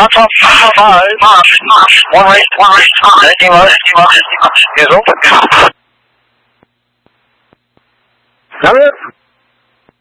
top 5, 1 race, engine low, is open. Got it?